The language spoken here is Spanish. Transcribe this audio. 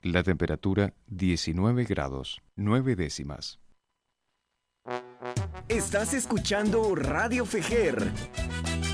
La temperatura 19 grados 9 décimas. Estás escuchando Radio Fejer.